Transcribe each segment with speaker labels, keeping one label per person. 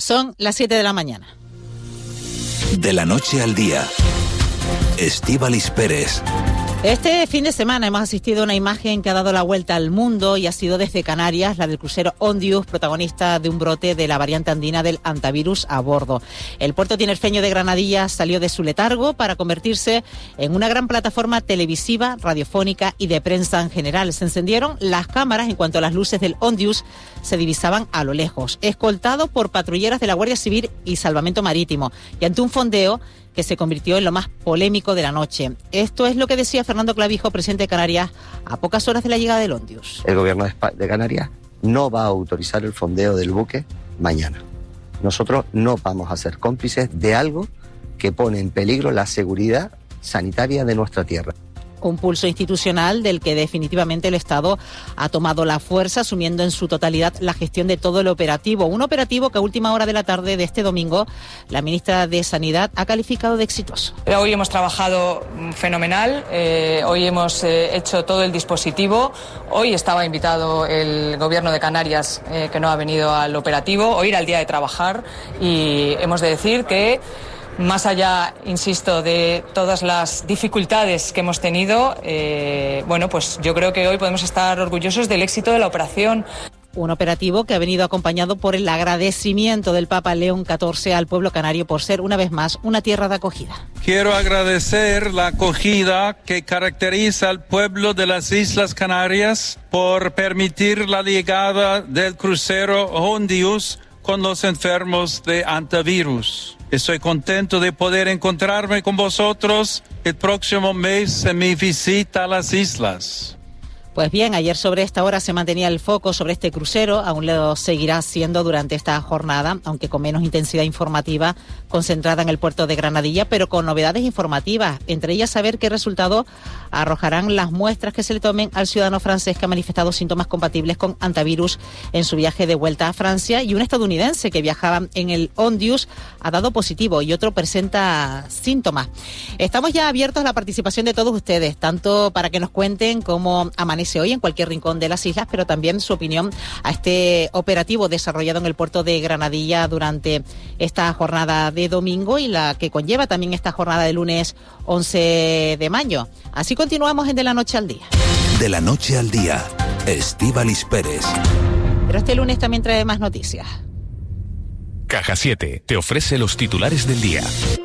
Speaker 1: Son las 7 de la mañana.
Speaker 2: De la noche al día. Estíbaliz Pérez.
Speaker 1: Este fin de semana hemos asistido a una imagen que ha dado la vuelta al mundo y ha sido desde Canarias, la del crucero Ondius, protagonista de un brote de la variante andina del hantavirus a bordo. El puerto tinerfeño de Granadilla salió de su letargo para convertirse en una gran plataforma televisiva, radiofónica y de prensa en general. Se encendieron las cámaras en cuanto las luces del Ondius se divisaban a lo lejos, escoltado por patrulleras de la Guardia Civil y Salvamento Marítimo, y ante un fondeo que se convirtió en lo más polémico de la noche. Esto es lo que decía Fernando Clavijo, presidente de Canarias, a pocas horas de la llegada del Ondius.
Speaker 3: El gobierno de Canarias no va a autorizar el fondeo del buque mañana. Nosotros no vamos a ser cómplices de algo que pone en peligro la seguridad sanitaria de nuestra tierra.
Speaker 1: Un pulso institucional del que definitivamente el Estado ha tomado la fuerza, asumiendo en su totalidad la gestión de todo el operativo. Un operativo que a última hora de la tarde de este domingo la ministra de Sanidad ha calificado de exitoso.
Speaker 4: Hoy hemos trabajado fenomenal, hoy hemos hecho todo el dispositivo. Hoy estaba invitado el Gobierno de Canarias, que no ha venido al operativo. Hoy era el día de trabajar y hemos de decir que, más allá, insisto, de todas las dificultades que hemos tenido, pues yo creo que hoy podemos estar orgullosos del éxito de la operación.
Speaker 1: Un operativo que ha venido acompañado por el agradecimiento del Papa León XIV al pueblo canario por ser, una vez más, una tierra de acogida.
Speaker 5: Quiero agradecer la acogida que caracteriza al pueblo de las Islas Canarias por permitir la llegada del crucero Ondius con los enfermos de hantavirus. Estoy contento de poder encontrarme con vosotros el próximo mes en mi visita a las islas.
Speaker 1: Pues bien, ayer sobre esta hora se mantenía el foco sobre este crucero, aún lo seguirá siendo durante esta jornada, aunque con menos intensidad informativa concentrada en el puerto de Granadilla, pero con novedades informativas, entre ellas saber qué resultado arrojarán las muestras que se le tomen al ciudadano francés que ha manifestado síntomas compatibles con hantavirus en su viaje de vuelta a Francia, y un estadounidense que viajaba en el Ondius ha dado positivo y otro presenta síntomas. Estamos ya abiertos a la participación de todos ustedes, tanto para que nos cuenten cómo amanece hoy en cualquier rincón de las islas, pero también su opinión a este operativo desarrollado en el puerto de Granadilla durante esta jornada de domingo y la que conlleva también esta jornada de lunes 11 de mayo. Así continuamos en De la Noche al Día.
Speaker 2: De la Noche al Día, Estíbaliz Pérez.
Speaker 1: Pero este lunes también trae más noticias.
Speaker 6: Caja 7 te ofrece los titulares del día.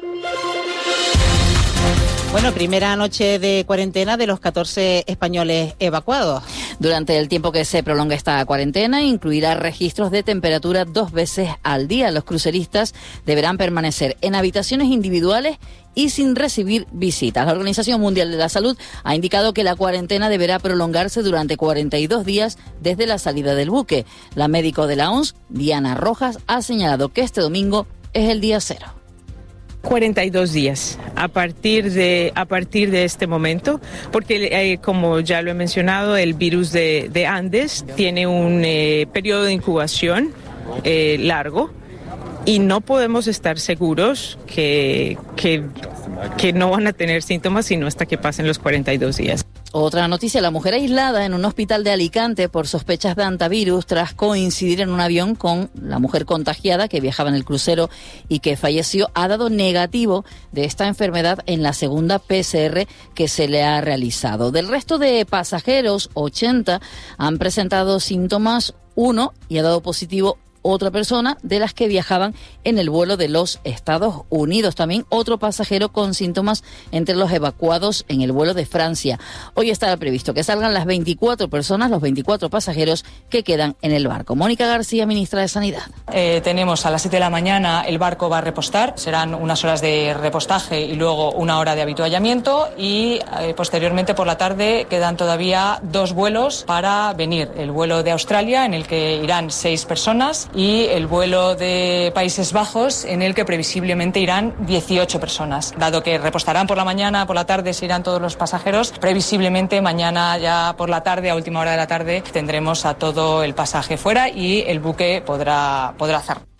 Speaker 1: Bueno, primera noche de cuarentena de los 14 españoles evacuados.
Speaker 7: Durante el tiempo que se prolonga esta cuarentena, incluirá registros de temperatura 2 veces al día. Los cruceristas deberán permanecer en habitaciones individuales y sin recibir visitas. La Organización Mundial de la Salud ha indicado que la cuarentena deberá prolongarse durante 42 días desde la salida del buque. La médico de la OMS, Diana Rojas, ha señalado que este domingo es el día cero.
Speaker 8: 42 días a partir de este momento, porque como ya lo he mencionado, el virus de Andes tiene un periodo de incubación largo y no podemos estar seguros que no van a tener síntomas sino hasta que pasen los 42 días.
Speaker 7: Otra noticia, la mujer aislada en un hospital de Alicante por sospechas de hantavirus tras coincidir en un avión con la mujer contagiada que viajaba en el crucero y que falleció, ha dado negativo de esta enfermedad en la segunda PCR que se le ha realizado. Del resto de pasajeros, 80 han presentado síntomas 1 y ha dado positivo otra persona de las que viajaban en el vuelo de los Estados Unidos. También otro pasajero con síntomas entre los evacuados en el vuelo de Francia. Hoy está previsto que salgan las 24 personas, los 24 pasajeros que quedan en el barco. Mónica García, ministra de Sanidad.
Speaker 4: Tenemos a las 7 de la mañana, el barco va a repostar. Serán unas horas de repostaje y luego 1 hora de avituallamiento. Y posteriormente por la tarde quedan todavía 2 vuelos para venir. El vuelo de Australia, en el que irán 6 personas, y el vuelo de Países Bajos, en el que previsiblemente irán 18 personas. Dado que repostarán por la mañana, por la tarde se irán todos los pasajeros, previsiblemente mañana ya por la tarde, a última hora de la tarde, tendremos a todo el pasaje fuera y el buque podrá hacer.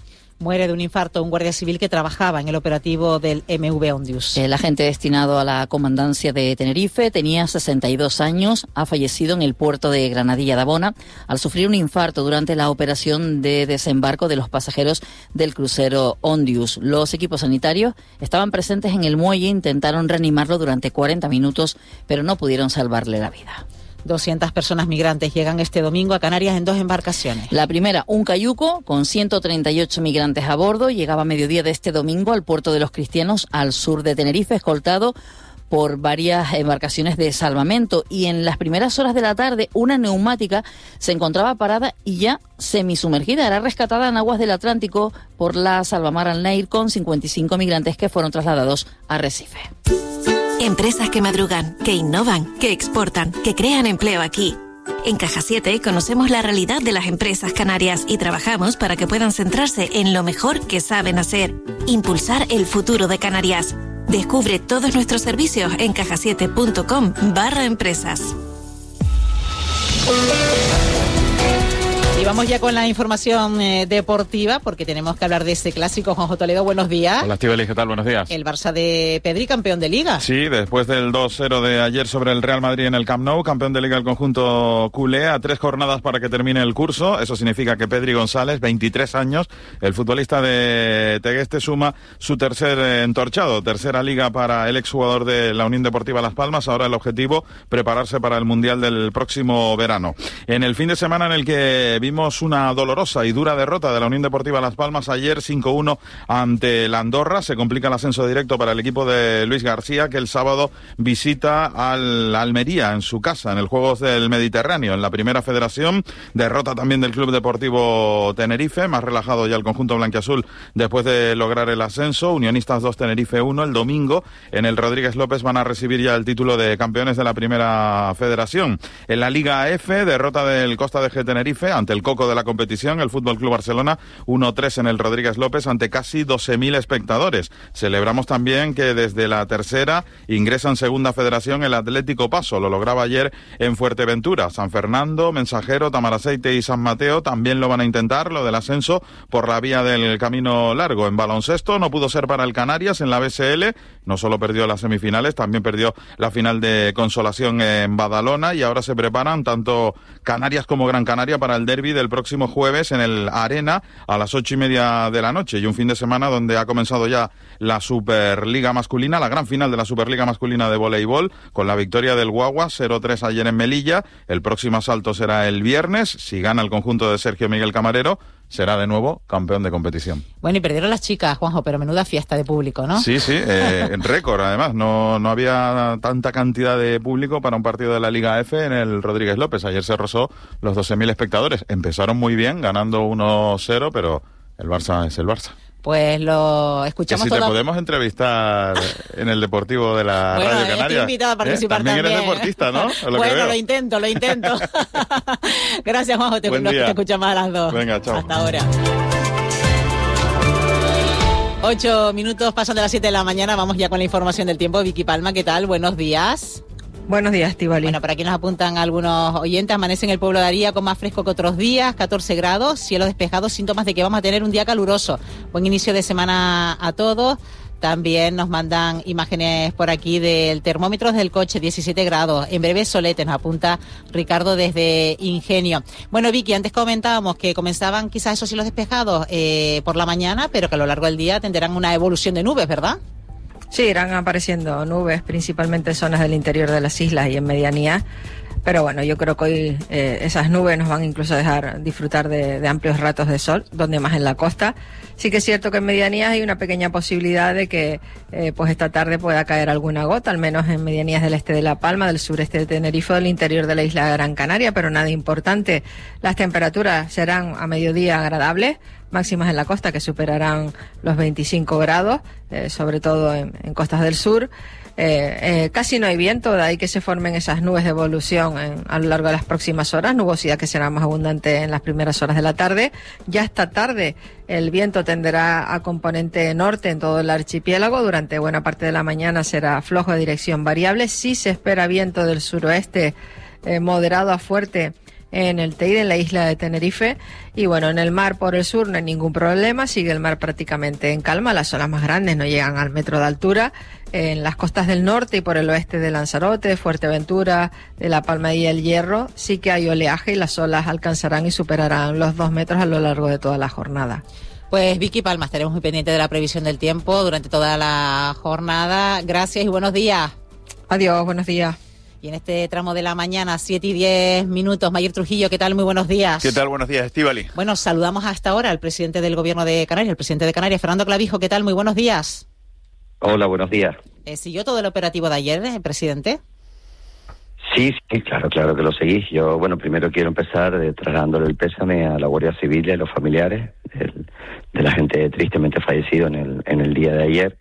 Speaker 1: Muere de un infarto un guardia civil que trabajaba en el operativo del MV Ondius.
Speaker 7: El agente destinado a la comandancia de Tenerife tenía 62 años, ha fallecido en el puerto de Granadilla de Abona al sufrir un infarto durante la operación de desembarco de los pasajeros del crucero Ondius. Los equipos sanitarios estaban presentes en el muelle, intentaron reanimarlo durante 40 minutos, pero no pudieron salvarle la vida.
Speaker 1: 200 personas migrantes llegan este domingo a Canarias en 2 embarcaciones.
Speaker 7: La primera, un cayuco con 138 migrantes a bordo, llegaba a mediodía de este domingo al puerto de los Cristianos, al sur de Tenerife, escoltado por varias embarcaciones de salvamento, y en las primeras horas de la tarde una neumática se encontraba parada y ya semisumergida. Era rescatada en aguas del Atlántico por la Salvamar Al Nair con 55 migrantes que fueron trasladados a Recife.
Speaker 9: Empresas que madrugan, que innovan, que exportan, que crean empleo aquí. En Caja 7 conocemos la realidad de las empresas canarias y trabajamos para que puedan centrarse en lo mejor que saben hacer. Impulsar el futuro de Canarias. Descubre todos nuestros servicios en cajasiete.com/empresas.
Speaker 1: Y vamos ya con la información deportiva, porque tenemos que hablar de ese clásico. Juanjo Toledo, buenos días.
Speaker 10: Hola, Estíbaliz, ¿qué tal? Buenos días.
Speaker 1: El Barça de Pedri, campeón de Liga.
Speaker 10: Sí, después del 2-0 de ayer sobre el Real Madrid en el Camp Nou, campeón de Liga el conjunto culé, a 3 jornadas para que termine el curso. Eso significa que Pedri González, 23 años, el futbolista de Tegueste, suma su tercer entorchado, tercera Liga para el exjugador de la Unión Deportiva Las Palmas. Ahora el objetivo, prepararse para el Mundial del próximo verano. En el fin de semana en el que vimos una dolorosa y dura derrota de la Unión Deportiva Las Palmas ayer 5-1 ante la Andorra, se complica el ascenso directo para el equipo de Luis García, que el sábado visita al Almería en su casa en el Juegos del Mediterráneo en la Primera Federación. Derrota también del Club Deportivo Tenerife, más relajado ya el conjunto blanquiazul después de lograr el ascenso. Unionistas 2, Tenerife 1. El domingo en el Rodríguez López van a recibir ya el título de campeones de la Primera Federación. En la Liga F, derrota del Costa de G Tenerife ante el coco de la competición, el Fútbol Club Barcelona 1-3 en el Rodríguez López ante casi 12.000 espectadores. Celebramos también que desde la tercera ingresa en Segunda Federación el Atlético Paso, lo lograba ayer en Fuerteventura. San Fernando, Mensajero, Tamaraceite y San Mateo también lo van a intentar, lo del ascenso por la vía del camino largo. En baloncesto no pudo ser para el Canarias en la BSL, no solo perdió las semifinales, también perdió la final de consolación en Badalona, y ahora se preparan tanto Canarias como Gran Canaria para el derbi del próximo jueves en el Arena a las 8:30 de la noche, y un fin de semana donde ha comenzado ya la Superliga masculina, la gran final de la Superliga masculina de voleibol, con la victoria del Guagua 0-3 ayer en Melilla. El próximo asalto será el viernes. Si gana el conjunto de Sergio Miguel Camarero, será de nuevo campeón de competición.
Speaker 1: Bueno, y perdieron las chicas, Juanjo, pero menuda fiesta de público, ¿no?
Speaker 10: Sí, en récord además. No había tanta cantidad de público para un partido de la Liga F en el Rodríguez López. Ayer se rozó los 12.000 espectadores. Empezaron muy bien, ganando 1-0, pero el Barça es el Barça.
Speaker 1: Pues lo escuchamos
Speaker 10: todo. Si te podemos entrevistar en el Deportivo de la Radio Canaria. Estoy
Speaker 1: invitada a participar también.
Speaker 10: También eres deportista, ¿no?
Speaker 1: Bueno, lo intento. Gracias, Juanjo. Te escuchamos a las 2.
Speaker 10: Venga, chao.
Speaker 1: Hasta ahora. 8 minutos pasan de las 7 de la mañana. Vamos ya con la información del tiempo. Vicky Palma, ¿qué tal? Buenos días.
Speaker 11: Buenos días, Estíbaliz.
Speaker 1: Bueno, por aquí nos apuntan algunos oyentes. Amanece en el pueblo de Aría con más fresco que otros días, 14 grados, cielo despejado, síntomas de que vamos a tener un día caluroso. Buen inicio de semana a todos. También nos mandan imágenes por aquí del termómetro del coche, 17 grados. En breve solete, nos apunta Ricardo desde Ingenio. Bueno, Vicky, antes comentábamos que comenzaban quizás esos cielos despejados por la mañana, pero que a lo largo del día tendrán una evolución de nubes, ¿verdad?
Speaker 11: Sí, irán apareciendo nubes, principalmente en zonas del interior de las islas y en medianía. Pero bueno, yo creo que hoy esas nubes nos van incluso a dejar disfrutar de amplios ratos de sol, donde más en la costa. Sí que es cierto que en medianías hay una pequeña posibilidad de que pues esta tarde pueda caer alguna gota, al menos en medianías del este de La Palma, del sureste de Tenerife, del interior de la isla de Gran Canaria, pero nada importante. Las temperaturas serán a mediodía agradables, máximas en la costa que superarán los 25 grados, sobre todo en costas del sur. Casi no hay viento, de ahí que se formen esas nubes de evolución a lo largo de las próximas horas, nubosidad que será más abundante en las primeras horas de la tarde. Ya esta tarde el viento tenderá a componente norte en todo el archipiélago, durante buena parte de la mañana será flojo de dirección variable. Sí se espera viento del suroeste moderado a fuerte en el Teide, en la isla de Tenerife. Y bueno, en el mar por el sur no hay ningún problema, sigue el mar prácticamente en calma, las olas más grandes no llegan al metro de altura. En las costas del norte y por el oeste de Lanzarote, Fuerteventura, de La Palma y El Hierro, sí que hay oleaje y las olas alcanzarán y superarán los 2 metros a lo largo de toda la jornada.
Speaker 1: Pues Vicky Palma, estaremos muy pendientes de la previsión del tiempo durante toda la jornada. Gracias y buenos días.
Speaker 11: Adiós, buenos días.
Speaker 1: Y en este tramo de la mañana, 7:10, Mayer Trujillo, ¿qué tal? Muy buenos días.
Speaker 10: ¿Qué tal? Buenos días, Estíbali.
Speaker 1: Bueno, saludamos hasta ahora al presidente del Gobierno de Canarias, el presidente de Canarias, Fernando Clavijo, ¿qué tal? Muy buenos días.
Speaker 12: Hola, buenos días.
Speaker 1: ¿Siguió todo el operativo de ayer, presidente?
Speaker 12: Sí, claro que lo seguí. Yo, primero quiero empezar trasladándole el pésame a la Guardia Civil y a los familiares de la gente tristemente fallecido en el día de ayer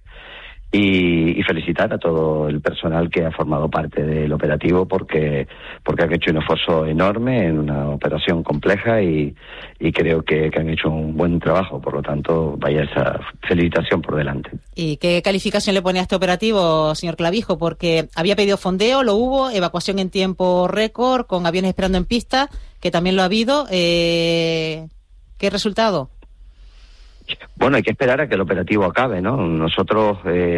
Speaker 12: y felicitar a todo el personal que ha formado parte del operativo porque han hecho un esfuerzo enorme en una operación compleja y creo que han hecho un buen trabajo. Por lo tanto, vaya esa felicitación por delante.
Speaker 1: ¿Y qué calificación le pone a este operativo, señor Clavijo? Porque había pedido fondeo, lo hubo, evacuación en tiempo récord, con aviones esperando en pista, que también lo ha habido. ¿Qué resultado?
Speaker 12: Bueno, hay que esperar a que el operativo acabe, ¿no? Nosotros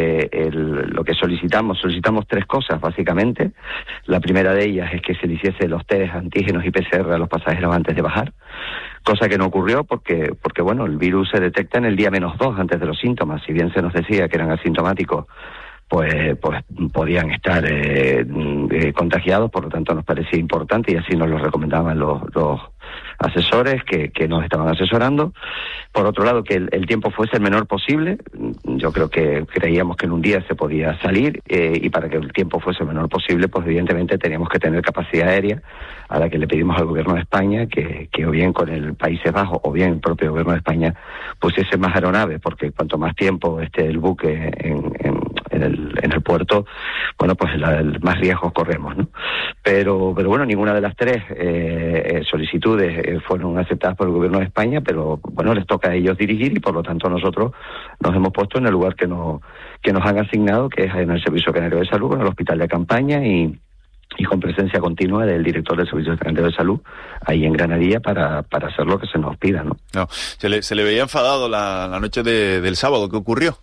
Speaker 12: lo que solicitamos 3 cosas, básicamente. La primera de ellas es que se le hiciese los test antígenos y PCR a los pasajeros antes de bajar, cosa que no ocurrió porque el virus se detecta en el día -2 antes de los síntomas. Si bien se nos decía que eran asintomáticos, pues podían estar contagiados, por lo tanto nos parecía importante y así nos lo recomendaban los asesores que nos estaban asesorando. Por otro lado, que el tiempo fuese el menor posible. Yo creo que creíamos que en un día se podía salir y para que el tiempo fuese el menor posible, pues evidentemente teníamos que tener capacidad aérea, a la que le pedimos al Gobierno de España que o bien con el Países Bajos o bien el propio Gobierno de España pusiese más aeronaves, porque cuanto más tiempo esté el buque en el puerto, bueno, pues más riesgos corremos, ¿no? Pero bueno, ninguna de las 3 solicitudes fueron aceptadas por el Gobierno de España, pero bueno, les toca a ellos dirigir y por lo tanto nosotros nos hemos puesto en el lugar que nos han asignado, que es en el Servicio Canario de Salud, en el Hospital de Campaña y con presencia continua del director del Servicio Canario de Salud ahí en Granadilla para hacer lo que se nos pida, ¿no?
Speaker 10: No, se le veía enfadado la noche del sábado. ¿Qué ocurrió?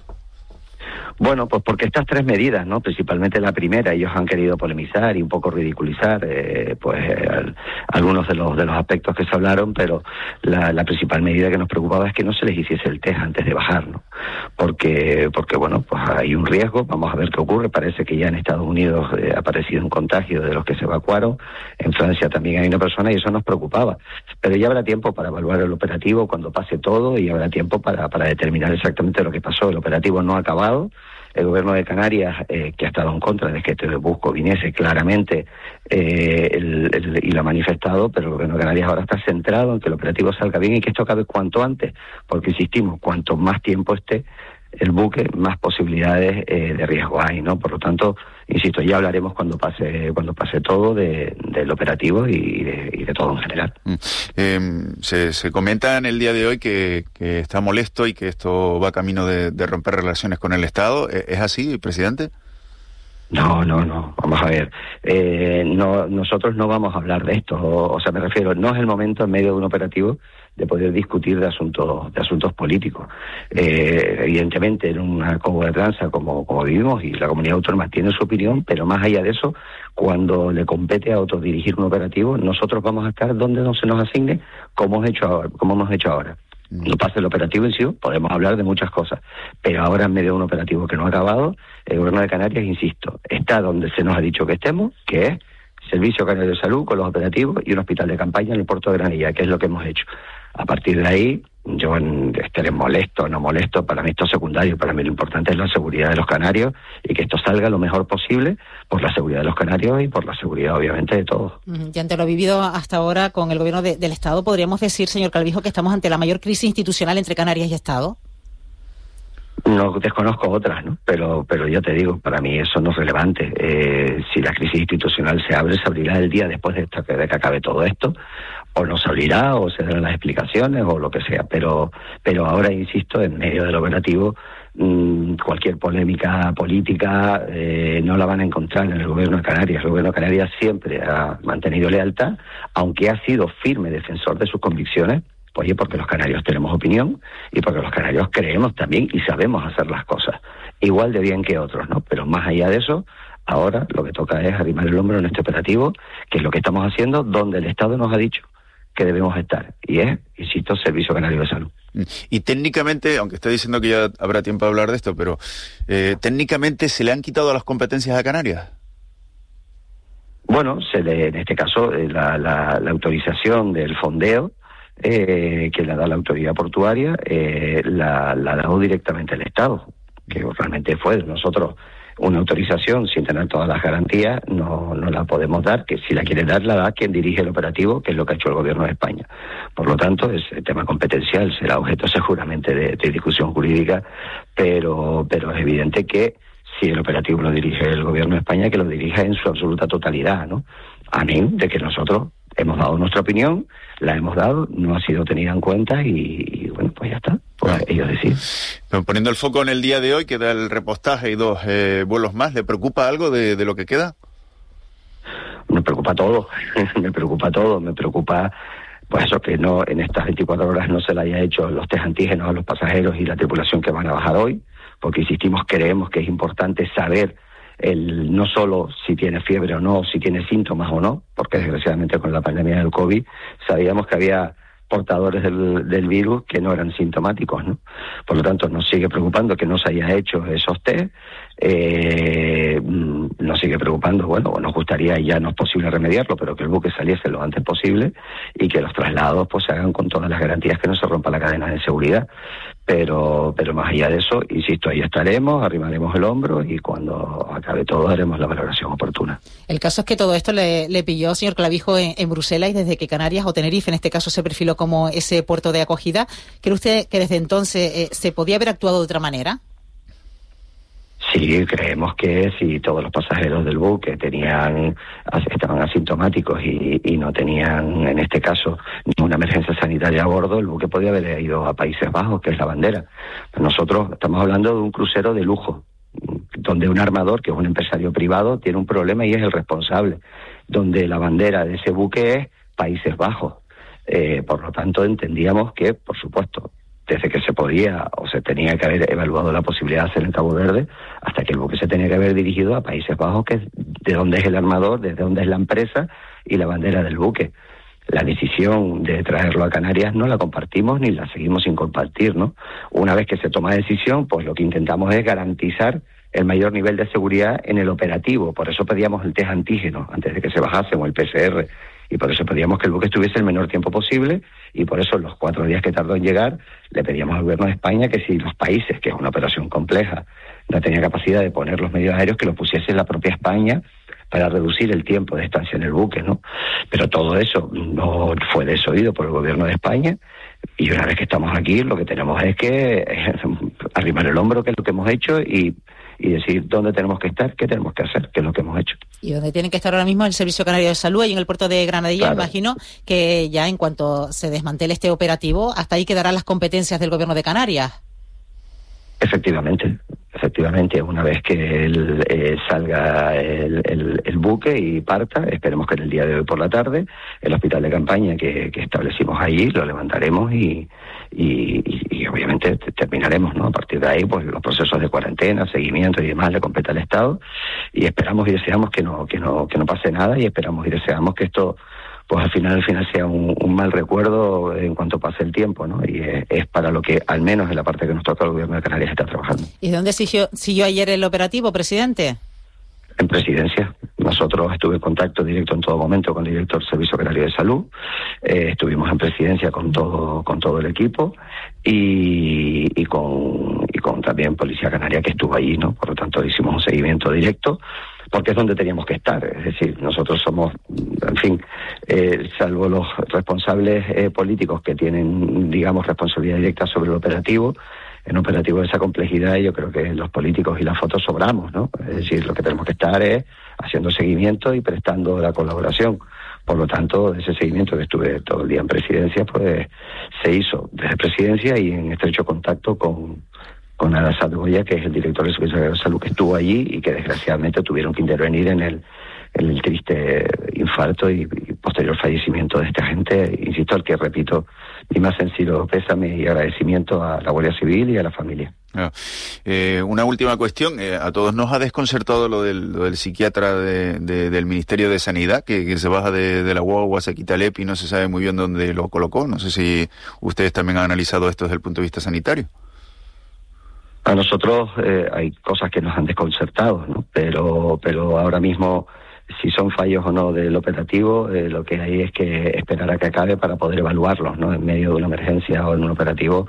Speaker 12: Bueno, pues porque estas 3 medidas, ¿no? Principalmente la primera, ellos han querido polemizar y un poco ridiculizar, algunos de los aspectos que se hablaron, pero la principal medida que nos preocupaba es que no se les hiciese el test antes de bajar, ¿no? Porque bueno, pues hay un riesgo, vamos a ver qué ocurre. Parece que ya en Estados Unidos ha aparecido un contagio de los que se evacuaron, en Francia también hay una persona y eso nos preocupaba. Pero ya habrá tiempo para evaluar el operativo cuando pase todo y habrá tiempo para determinar exactamente lo que pasó. El operativo no ha acabado. El Gobierno de Canarias, que ha estado en contra de que este busco viniese claramente y lo ha manifestado, pero el Gobierno de Canarias ahora está centrado en que el operativo salga bien y que esto acabe cuanto antes, porque insistimos, cuanto más tiempo esté el buque, más posibilidades de riesgo hay, ¿no? Por lo tanto, insisto, ya hablaremos cuando pase todo del operativo y de todo en general.
Speaker 10: Se comenta en el día de hoy que está molesto y que esto va camino de romper relaciones con el Estado. ¿Es así, presidente?
Speaker 12: No. Vamos a ver. Nosotros no vamos a hablar de esto. O sea, me refiero, no es el momento en medio de un operativo de poder discutir de asuntos políticos. Evidentemente, en una gobernanza como vivimos y la comunidad autónoma tiene su opinión, pero más allá de eso, cuando le compete a otros dirigir un operativo, nosotros vamos a estar donde no se nos asigne, como hemos hecho ahora. No pasa el operativo en sí, podemos hablar de muchas cosas, pero ahora en medio de un operativo que no ha acabado, el Gobierno de Canarias, insisto, está donde se nos ha dicho que estemos, que es Servicio Canario de Salud con los operativos y un hospital de campaña en el puerto de Granadilla, que es lo que hemos hecho. A partir de ahí, yo estaré molesto o no molesto, para mí esto es secundario, para mí lo importante es la seguridad de los canarios y que esto salga lo mejor posible por la seguridad de los canarios y por la seguridad, obviamente, de todos.
Speaker 1: Y ante lo vivido hasta ahora con el Gobierno del Estado, ¿podríamos decir, señor Clavijo, que estamos ante la mayor crisis institucional entre Canarias y Estado?
Speaker 12: No desconozco otras, ¿no? Pero ya te digo, para mí eso no es relevante. Si la crisis institucional se abrirá el día después de que acabe todo esto, o no se abrirá, o se darán las explicaciones, o lo que sea. Pero ahora, insisto, en medio del operativo, cualquier polémica política no la van a encontrar en el gobierno de Canarias. El gobierno de Canarias siempre ha mantenido lealtad, aunque ha sido firme defensor de sus convicciones, oye, porque los canarios tenemos opinión y porque los canarios creemos también y sabemos hacer las cosas igual de bien que otros, ¿no? Pero más allá de eso, ahora lo que toca es arrimar el hombro en este operativo, que es lo que estamos haciendo, donde el Estado nos ha dicho que debemos estar, y es, insisto, Servicio Canario de Salud.
Speaker 13: Y técnicamente, aunque estoy diciendo que ya habrá tiempo de hablar de esto, pero técnicamente ¿se le han quitado las competencias a Canarias?
Speaker 12: Bueno, en este caso, la autorización del fondeo, que la da la autoridad portuaria, la ha dado directamente el Estado, que realmente fue de nosotros. Una autorización sin tener todas las garantías no la podemos dar, que si la quiere dar, la da quien dirige el operativo, que es lo que ha hecho el gobierno de España. Por lo tanto, es tema competencial, será objeto seguramente de discusión jurídica, pero es evidente que si el operativo lo dirige el gobierno de España, que lo dirija en su absoluta totalidad, ¿no? Amén de que nosotros hemos dado nuestra opinión, la hemos dado, no ha sido tenida en cuenta y bueno, pues ya está, pues ellos deciden.
Speaker 13: Pero poniendo el foco en el día de hoy, queda el repostaje y 2 vuelos más, ¿le preocupa algo de lo que queda?
Speaker 12: Me preocupa todo, me preocupa pues eso, que no en estas 24 horas no se le haya hecho los test antígenos a los pasajeros y la tripulación que van a bajar hoy, porque insistimos, creemos que es importante saber no solo si tiene fiebre o no, si tiene síntomas o no, porque desgraciadamente con la pandemia del COVID sabíamos que había portadores del virus que no eran sintomáticos, ¿no? Por lo tanto, nos sigue preocupando que no se haya hecho esos test, nos sigue preocupando, bueno, nos gustaría, ya no es posible remediarlo, pero que el buque saliese lo antes posible y que los traslados pues se hagan con todas las garantías, que no se rompa la cadena de seguridad. Pero más allá de eso, insisto, ahí estaremos, arrimaremos el hombro y cuando acabe todo haremos la valoración oportuna.
Speaker 1: El caso es que todo esto le pilló, señor Clavijo, en Bruselas, y desde que Canarias o Tenerife en este caso se perfiló como ese puerto de acogida, ¿cree usted que desde entonces se podía haber actuado de otra manera?
Speaker 12: Sí, creemos que si todos los pasajeros del buque estaban asintomáticos y no tenían, en este caso, ninguna emergencia sanitaria a bordo, el buque podía haber ido a Países Bajos, que es la bandera. Nosotros estamos hablando de un crucero de lujo, donde un armador, que es un empresario privado, tiene un problema y es el responsable, donde la bandera de ese buque es Países Bajos. Por lo tanto, entendíamos que, por supuesto, desde que se podía o se tenía que haber evaluado la posibilidad de hacer en Cabo Verde, hasta que el buque se tenía que haber dirigido a Países Bajos, que es de donde es el armador, desde donde es la empresa y la bandera del buque. La decisión de traerlo a Canarias no la compartimos ni la seguimos sin compartir, ¿no? Una vez que se toma decisión, pues lo que intentamos es garantizar el mayor nivel de seguridad en el operativo. Por eso pedíamos el test antígeno antes de que se bajase, o el PCR. Y por eso pedíamos que el buque estuviese el menor tiempo posible, y por eso en los 4 días que tardó en llegar le pedíamos al gobierno de España que si los países, que es una operación compleja, no tenía capacidad de poner los medios aéreos, que lo pusiese la propia España para reducir el tiempo de estancia en el buque, ¿no? Pero todo eso no fue desoído por el gobierno de España, y una vez que estamos aquí lo que tenemos es que arrimar el hombro, que es lo que hemos hecho, y decir dónde tenemos que estar, qué tenemos que hacer, qué es lo que hemos hecho.
Speaker 1: Y donde tienen que estar ahora mismo el Servicio Canario de Salud, ahí en el puerto de Granadilla, claro. Imagino que ya en cuanto se desmantele este operativo, hasta ahí quedarán las competencias del gobierno de Canarias. Efectivamente, una vez que salga el buque y parta, esperemos que en el día de hoy por la tarde, el hospital de campaña que establecimos allí, lo levantaremos y obviamente terminaremos, ¿no? A partir de ahí, pues los procesos de cuarentena, seguimiento y demás le compete al Estado, y esperamos y deseamos que no pase nada, y esperamos y deseamos que esto pues al final sea un mal recuerdo en cuanto pase el tiempo, ¿no? Y es para lo que, al menos en la parte que nos toca, el gobierno de Canarias está trabajando. ¿Y de dónde siguió ayer el operativo, presidente?
Speaker 12: En Presidencia. Nosotros estuve en contacto directo en todo momento con el director del Servicio Canario de Salud, estuvimos en Presidencia con todo el equipo y con también Policía Canaria, que estuvo allí, ¿no? Por lo tanto, hicimos un seguimiento directo, porque es donde teníamos que estar. Es decir, nosotros somos, en fin, salvo los responsables políticos que tienen, digamos, responsabilidad directa sobre el operativo, en operativo de esa complejidad, yo creo que los políticos y las fotos sobramos, ¿no? Es decir, lo que tenemos que estar es haciendo seguimiento y prestando la colaboración. Por lo tanto, ese seguimiento que estuve todo el día en Presidencia, pues se hizo desde Presidencia y en estrecho contacto con con Arasat Goya, que es el director del Servicio de Salud, que estuvo allí y que desgraciadamente tuvieron que intervenir en el triste infarto y posterior fallecimiento de esta gente. Insisto, al que repito mi más sincero pésame y agradecimiento a la Guardia Civil y a la familia.
Speaker 13: Una última cuestión. A todos nos ha desconcertado lo del psiquiatra del Ministerio de Sanidad, que se baja de la guagua, se quita el EPI, no se sabe muy bien dónde lo colocó. No sé si ustedes también han analizado esto desde el punto de vista sanitario.
Speaker 12: A nosotros hay cosas que nos han desconcertado, ¿no? Pero ahora mismo, si son fallos o no del operativo, lo que hay es que esperar a que acabe para poder evaluarlos, ¿no? En medio de una emergencia o en un operativo,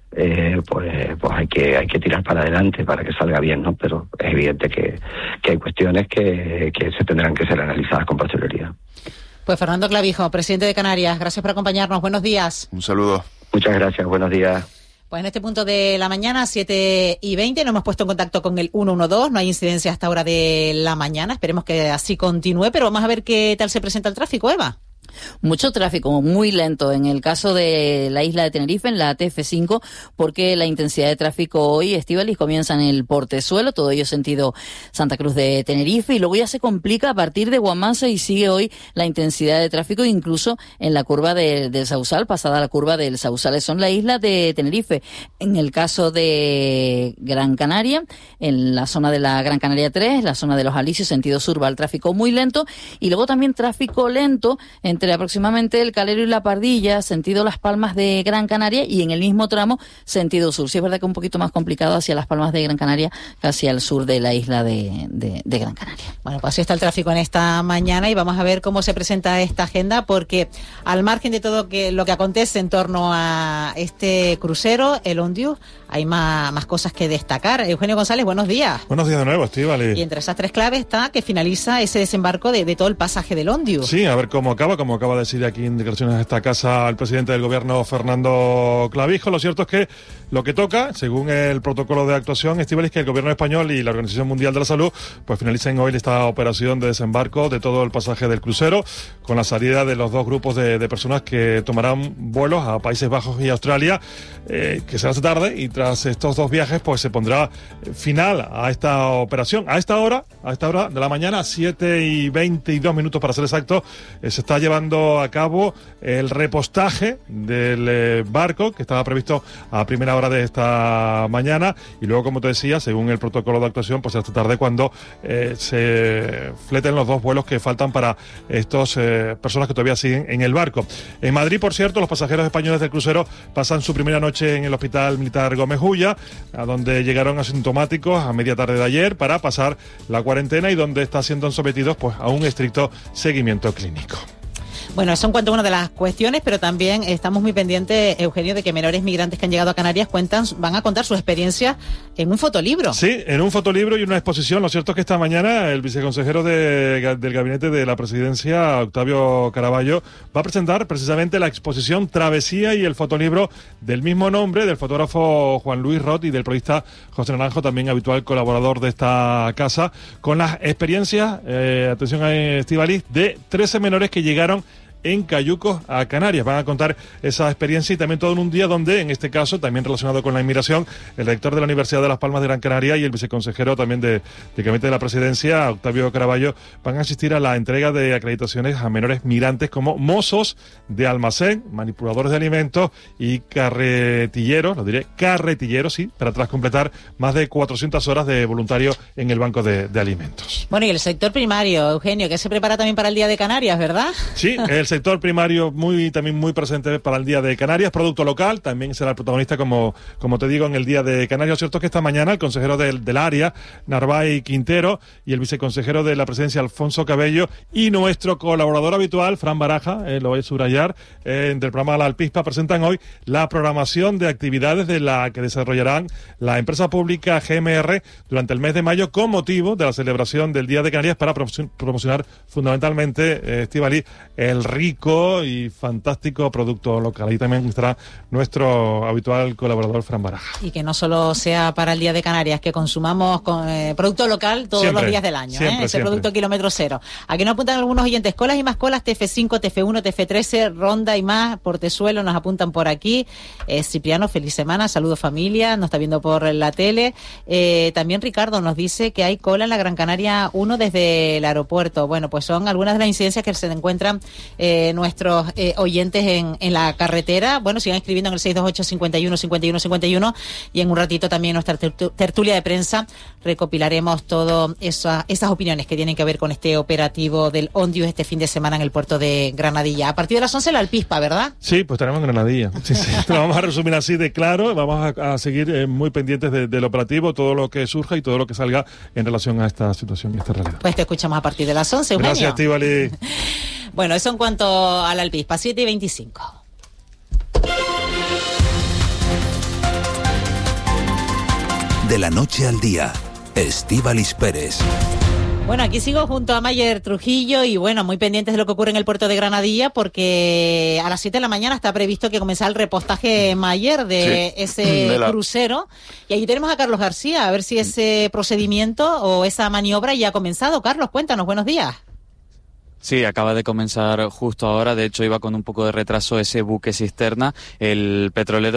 Speaker 12: pues hay que tirar para adelante para que salga bien, ¿no? Pero es evidente que hay cuestiones que se tendrán que ser analizadas con posterioridad.
Speaker 1: Pues Fernando Clavijo, presidente de Canarias, gracias por acompañarnos. Buenos días.
Speaker 13: Un saludo.
Speaker 12: Muchas gracias, buenos días.
Speaker 1: Pues en este punto de la mañana, 7:20, nos hemos puesto en contacto con el 112. No hay incidencia hasta hora de la mañana. Esperemos que así continúe, pero vamos a ver qué tal se presenta el tráfico, Eva.
Speaker 7: Mucho tráfico, muy lento en el caso de la isla de Tenerife, en la TF5, porque la intensidad de tráfico hoy, Estíbaliz, comienza en el Portezuelo, todo ello sentido Santa Cruz de Tenerife, y luego ya se complica a partir de Guamasa y sigue hoy la intensidad de tráfico incluso en la curva del Sausal, pasada la curva del Sausal. Eso en la isla de Tenerife. En el caso de Gran Canaria, en la zona de la Gran Canaria 3, la zona de los Alisios, sentido sur, va el tráfico muy lento, y luego también tráfico lento entre aproximadamente el Calero y la Pardilla, sentido Las Palmas de Gran Canaria, y en el mismo tramo, sentido sur. Sí, es verdad que es un poquito más complicado hacia Las Palmas de Gran Canaria que hacia el sur de la isla de Gran Canaria.
Speaker 1: Bueno, pues así está el tráfico en esta mañana y vamos a ver cómo se presenta esta agenda, porque al margen de todo lo que acontece en torno a este crucero, el Ondius, hay más cosas que destacar. Eugenio González, buenos días.
Speaker 14: Buenos días de nuevo, Estíbaliz.
Speaker 1: Y entre esas tres claves está que finaliza ese desembarco de todo el pasaje del Ondius.
Speaker 14: Sí, a ver cómo acaba de decir aquí en declaraciones de esta casa el presidente del gobierno, Fernando Clavijo. Lo cierto es que lo que toca, según el protocolo de actuación, Estíbaliz, que el gobierno español y la Organización Mundial de la Salud pues finalicen hoy esta operación de desembarco de todo el pasaje del crucero, con la salida de los dos grupos de personas que tomarán vuelos a Países Bajos y Australia, que será esta tarde, y tras estos dos viajes pues se pondrá final a esta operación. A esta hora de la mañana, 7:22 para ser exacto, se está llevando a cabo el repostaje del barco, que estaba previsto a primera hora de esta mañana, y luego, como te decía, según el protocolo de actuación, pues esta tarde cuando se fleten los dos vuelos que faltan para estas personas que todavía siguen en el barco. En Madrid, por cierto, los pasajeros españoles del crucero pasan su primera noche en el Hospital Militar Gómez Ulla, a donde llegaron asintomáticos a media tarde de ayer para pasar la cuarentena y donde están siendo sometidos pues a un estricto seguimiento clínico.
Speaker 1: Bueno, eso en cuanto a una de las cuestiones, pero también estamos muy pendientes, Eugenio, de que menores migrantes que han llegado a Canarias van a contar su experiencia en un fotolibro.
Speaker 14: Sí, en un fotolibro y una exposición. Lo cierto es que esta mañana el viceconsejero del gabinete de la presidencia, Octavio Caraballo, va a presentar precisamente la exposición Travesía y el fotolibro del mismo nombre, del fotógrafo Juan Luis Roth y del periodista José Naranjo, también habitual colaborador de esta casa, con las experiencias, atención a Estíbaliz, de 13 menores que llegaron en Cayucos a Canarias. Van a contar esa experiencia y también todo en un día donde, en este caso, también relacionado con la inmigración, el rector de la Universidad de Las Palmas de Gran Canaria y el viceconsejero también del Gabinete de la Presidencia, Octavio Caraballo, van a asistir a la entrega de acreditaciones a menores migrantes como mozos de almacén, manipuladores de alimentos y carretilleros, lo diré, carretilleros, sí, tras completar más de 400 horas de voluntario en el Banco de Alimentos.
Speaker 1: Bueno, y el sector primario, Eugenio, que se prepara también para el Día de Canarias, ¿verdad?
Speaker 14: Sí, el sector primario también muy presente para el Día de Canarias, producto local, también será el protagonista, como te digo, en el Día de Canarias. Cierto es que esta mañana el consejero del área, Narváez Quintero, y el viceconsejero de la presidencia, Alfonso Cabello, y nuestro colaborador habitual, Fran Baraja, lo voy a subrayar, del programa La Alpispa, presentan hoy la programación de actividades de la que desarrollarán la empresa pública GMR durante el mes de mayo con motivo de la celebración del Día de Canarias para promocionar fundamentalmente, Estíbaliz, el río rico y fantástico producto local. Ahí también estará nuestro habitual colaborador Fran Baraja.
Speaker 1: Y que no solo sea para el Día de Canarias, que consumamos producto local todos los días del año, ese producto kilómetro cero. Aquí nos apuntan algunos oyentes, colas y más colas, TF5, TF1, TF13, Ronda y más, Portezuelo nos apuntan por aquí. Cipriano, feliz semana, saludos familia, nos está viendo por la tele. También Ricardo nos dice que hay cola en la Gran Canaria 1 desde el aeropuerto. Bueno, pues son algunas de las incidencias que se encuentran nuestros oyentes en la carretera. Bueno, sigan escribiendo en el 628 51 51 51 y en un ratito también nuestra tertulia de prensa recopilaremos todas esas opiniones que tienen que ver con este operativo del Ondius este fin de semana en el puerto de Granadilla. A partir de las 11 la Alpispa, ¿verdad?
Speaker 14: Sí, pues estaremos en Granadilla. Sí. Lo vamos a resumir así de claro. Vamos a seguir muy pendientes del operativo, todo lo que surja y todo lo que salga en relación a esta situación y esta realidad.
Speaker 1: Pues te escuchamos a partir de las 11, Eugenio.
Speaker 14: Gracias, Estíbaliz.
Speaker 1: Bueno, eso en cuanto a la Alpispa, 7:25.
Speaker 2: De la noche al día, Estíbaliz Pérez.
Speaker 1: Bueno, aquí sigo junto a Mayer Trujillo y bueno, muy pendientes de lo que ocurre en el puerto de Granadilla porque a las 7 de la mañana está previsto que comenzara el repostaje, Mayer, de ese crucero. Y allí tenemos a Carlos García, a ver si ese procedimiento o esa maniobra ya ha comenzado. Carlos, cuéntanos, buenos días.
Speaker 15: Sí, acaba de comenzar justo ahora. De hecho, iba con un poco de retraso ese buque cisterna. El petrolero